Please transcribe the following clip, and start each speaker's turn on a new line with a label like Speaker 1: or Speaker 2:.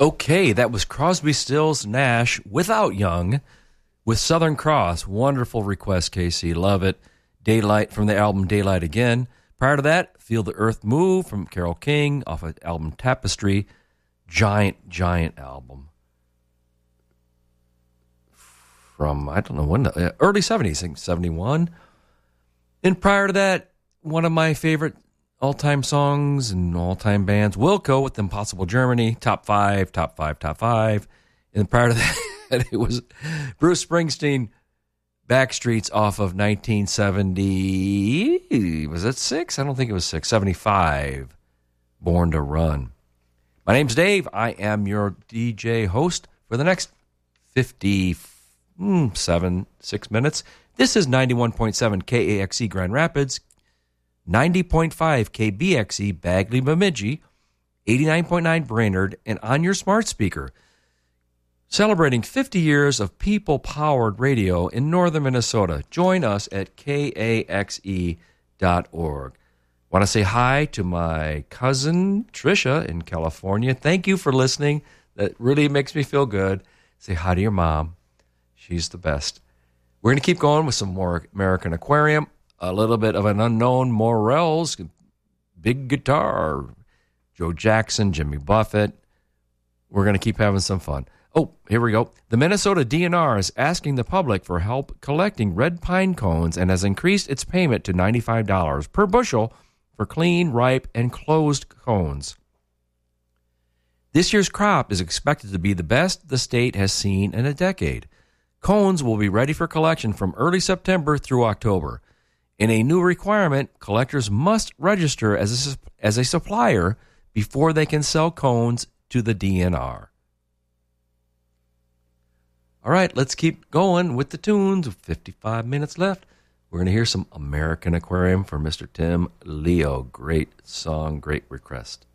Speaker 1: Okay, that was Crosby, Stills, Nash without Young with Southern Cross. Wonderful request, Casey. Love it. Daylight from the album Daylight Again. Prior to that, Feel the Earth Move from Carole King off of album Tapestry. Giant album. From, I don't know when, early 70s, I think 71. And prior to that, one of my favorite all-time songs and all-time bands, Wilco with Impossible Germany, top five. And prior to that, it was Bruce Springsteen, Backstreets off of 1970, was it 6? I don't think it was 6, 75, Born to Run. My name's Dave. I am your DJ host for the next 6 minutes. This is 91.7 KAXE Grand Rapids, 90.5 KBXE Bagley Bemidji, 89.9 Brainerd, and on your smart speaker. Celebrating 50 years of people-powered radio in northern Minnesota. Join us at kaxe.org. Want to say hi to my cousin, Tricia, in California. Thank you for listening. That really makes me feel good. Say hi to your mom. She's the best. We're going to keep going with some more American Aquarium. A little bit of an unknown Morels, big guitar, Joe Jackson, Jimmy Buffett. We're going to keep having some fun. Oh, here we go. The Minnesota DNR is asking the public for help collecting red pine cones and has increased its payment to $95 per bushel for clean, ripe, and closed cones. This year's crop is expected to be the best the state has seen in a decade. Cones will be ready for collection from early September through October. In a new requirement, collectors must register as a supplier before they can sell cones to the DNR. All right, let's keep going with the tunes. 55 minutes left. We're going to hear some American Aquarium for Mr. Tim Leo. Great song, great request.